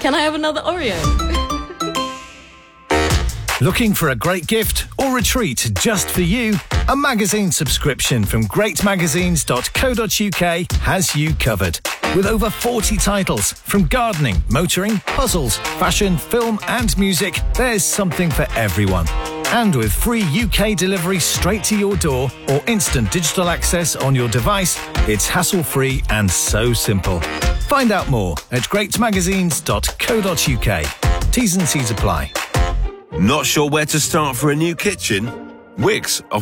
Can I have another Oreo? Looking for a great gift or retreat just for you? A magazine subscription from greatmagazines.co.uk has you covered. With over 40 titles from gardening, motoring, puzzles, fashion, film and music, there's something for everyone. And with free UK delivery straight to your door or instant digital access on your device, it's hassle-free and so simple. Find out more at greatmagazines.co.uk. T's and C's apply. Not sure where to start for a new kitchen? Wickes